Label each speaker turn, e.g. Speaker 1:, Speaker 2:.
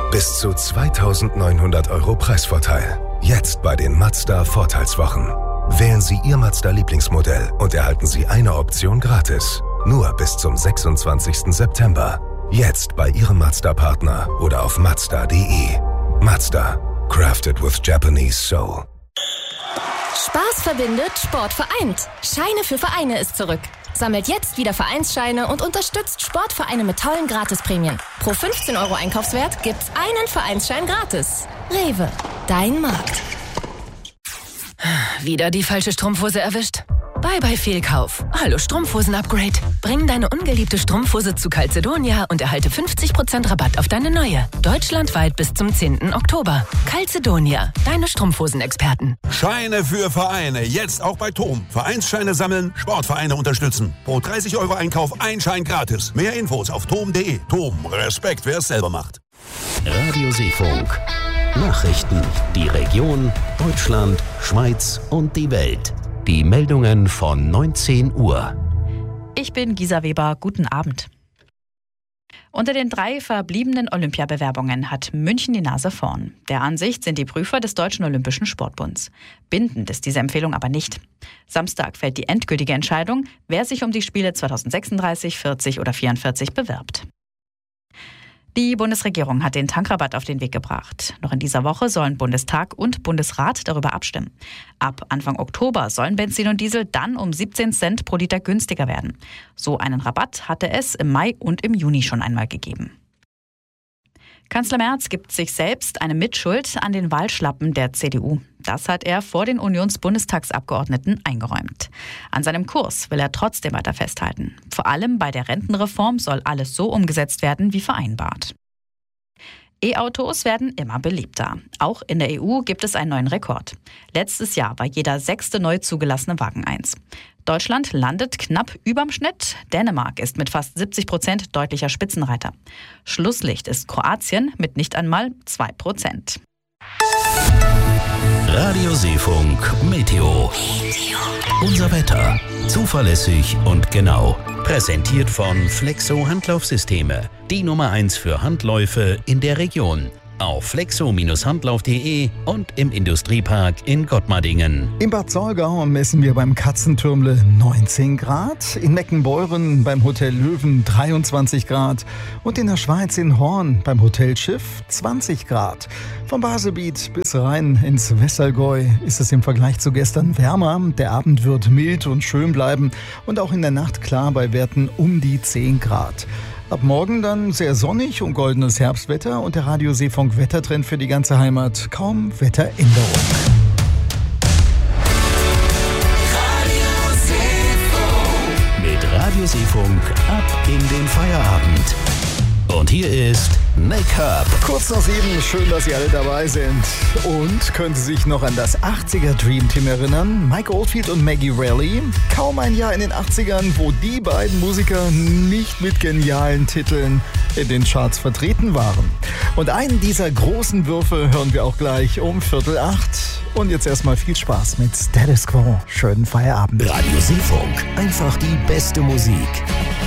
Speaker 1: Bis zu 2.900 € Preisvorteil. Jetzt bei den Mazda Vorteilswochen. Wählen Sie Ihr Mazda-Lieblingsmodell und erhalten Sie eine Option gratis. Nur bis zum 26. September. Jetzt bei Ihrem Mazda-Partner oder auf Mazda.de. Mazda. Crafted with Japanese soul.
Speaker 2: Spaß verbindet, Sport vereint. Scheine für Vereine ist zurück. Sammelt jetzt wieder Vereinsscheine und unterstützt Sportvereine mit tollen Gratisprämien. Pro 15 € Einkaufswert gibt's einen Vereinsschein gratis. Rewe, dein Markt.
Speaker 3: Wieder die falsche Strumpfhose erwischt? Bye Fehlkauf. Hallo Strumpfhosen-Upgrade. Bring deine ungeliebte Strumpfhose zu Calzedonia und erhalte 50% Rabatt auf deine neue. Deutschlandweit bis zum 10. Oktober. Calzedonia, deine Strumpfhosen-Experten.
Speaker 4: Scheine für Vereine. Jetzt auch bei TOM. Vereinsscheine sammeln, Sportvereine unterstützen. Pro 30 € Einkauf ein Schein gratis. Mehr Infos auf tom.de. TOM. Respekt, wer es selber macht.
Speaker 5: Radio Seefunk. Nachrichten. Die Region, Deutschland, Schweiz und die Welt. Die Meldungen von 19 Uhr.
Speaker 6: Ich bin Gisa Weber. Guten Abend. Unter den 3 verbliebenen Olympiabewerbungen hat München die Nase vorn. Der Ansicht sind die Prüfer des Deutschen Olympischen Sportbunds. Bindend ist diese Empfehlung aber nicht. Samstag fällt die endgültige Entscheidung, wer sich um die Spiele 2036, 40 oder 44 bewirbt. Die Bundesregierung hat den Tankrabatt auf den Weg gebracht. Noch in dieser Woche sollen Bundestag und Bundesrat darüber abstimmen. Ab Anfang Oktober sollen Benzin und Diesel dann um 17 Cent pro Liter günstiger werden. So einen Rabatt hatte es im Mai und im Juni schon einmal gegeben. Kanzler Merz gibt sich selbst eine Mitschuld an den Wahlschlappen der CDU. Das hat er vor den Unionsbundestagsabgeordneten eingeräumt. An seinem Kurs will er trotzdem weiter festhalten. Vor allem bei der Rentenreform soll alles so umgesetzt werden wie vereinbart. E-Autos werden immer beliebter. Auch in der EU gibt es einen neuen Rekord. Letztes Jahr war jeder 6. neu zugelassene Wagen 1. Deutschland landet knapp überm Schnitt. Dänemark ist mit fast 70% deutlicher Spitzenreiter. Schlusslicht ist Kroatien mit nicht einmal 2%.
Speaker 5: Radio Seefunk Meteo. Unser Wetter. Zuverlässig und genau. Präsentiert von Flexo Handlaufsysteme. Die Nummer 1 für Handläufe in der Region. Auf flexo-handlauf.de und im Industriepark in Gottmardingen.
Speaker 7: In Bad Solgau messen wir beim Katzentürmle 19 Grad, in Meckenbeuren beim Hotel Löwen 23 Grad und in der Schweiz in Horn beim Hotel Schiff 20 Grad. Vom Baselbiet bis rein ins Wessergäu ist es im Vergleich zu gestern wärmer. Der Abend wird mild und schön bleiben und auch in der Nacht klar bei Werten um die 10 Grad. Ab morgen dann sehr sonnig und goldenes Herbstwetter und der Radio Seefunk Wettertrend für die ganze Heimat. Kaum Wetteränderung.
Speaker 5: Mit Radio Seefunk ab in den Feierabend. Und hier ist Make-up.
Speaker 7: Kurz nach 7, schön, dass Sie alle dabei sind. Und können Sie sich noch an das 80er Dream Team erinnern? Mike Oldfield und Maggie Reilly. Kaum ein Jahr in den 80ern, wo die beiden Musiker nicht mit genialen Titeln in den Charts vertreten waren. Und einen dieser großen Würfe hören wir auch gleich um 7:45. Und jetzt erstmal viel Spaß mit Status Quo. Schönen Feierabend.
Speaker 5: Radio Seefunk. Einfach die beste Musik.